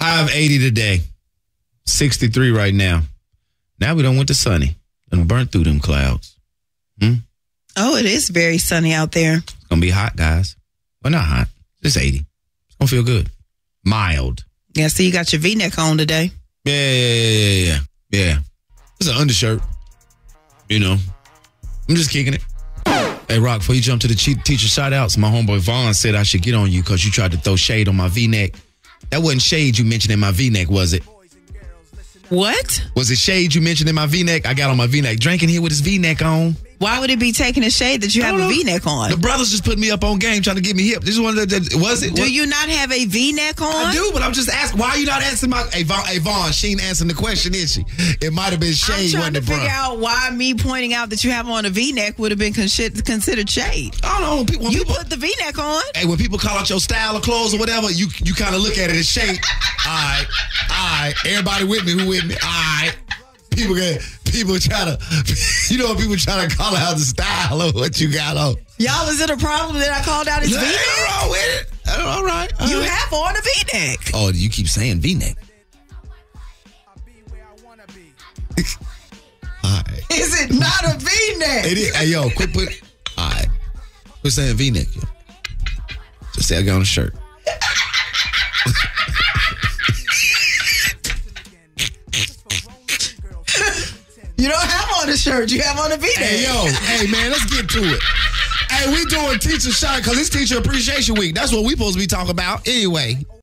High of 80 today. 63 right now. Now we done went to sunny and burnt through them clouds. Oh, it is very sunny out there. It's going to be hot, guys. Well, not hot. It's 80. It's going to feel good. Mild. Yeah, so you got your V-neck on today. Yeah. It's an undershirt. You know. I'm just kicking it. Hey, Rock, before you jump to the teacher shout-outs, my homeboy Vaughn said I should get on you because you tried to throw shade on my V-neck. That wasn't shade you mentioned in my V-neck, was it? What? Was it shade you mentioned in my V-neck? I got on my V-neck. Drinking here with his V-neck on. Why would it be taking a shade that you have a V-neck on? The brothers just put me up on game trying to get me hip. This is one of the, was it? Do you not have a V-neck on? I do, but I'm just asking. Why are you not answering my... Hey, Vaughn, she ain't answering the question, is she? It might have been shade. I'm trying to figure out why me pointing out that you have on a V-neck would have been considered shade. I don't know. You put the V-neck on. Hey, when people call out your style of clothes or whatever, you kind of look at it as shade. All right. Everybody with me? Who with me? All right. People try to, when people try to call out the style of what you got on. Y'all, is it a problem that I called out his V-neck? Ain't wrong with it. All right. You have on a V-neck. Oh, you keep saying V-neck. All right. Is it not a V-neck? It is. Hey, yo, quit put. All right. Quit saying V-neck, yo. Just say I got on a shirt. You don't have on a shirt. You have on a V-neck. Hey, man, let's get to it. Hey, we doing teacher shot because it's Teacher Appreciation Week. That's what we supposed to be talking about anyway.